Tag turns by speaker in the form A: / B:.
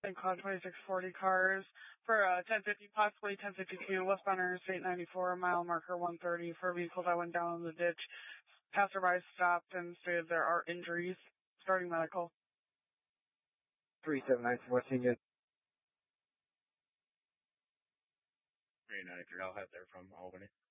A: and call 2640 cars for 1050, possibly 1052, westbound Interstate 94, mile marker 130 for a vehicle that went down in the ditch. Passerby stopped and stated there are injuries. Starting medical.
B: 379 from West Union.
C: 393, I'll head there from Albany.